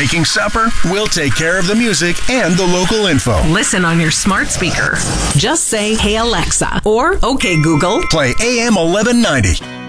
making supper, we'll take care of the music and the local info. Listen on your smart speaker. Just say, "Hey Alexa," or "Okay Google." Play AM 1190.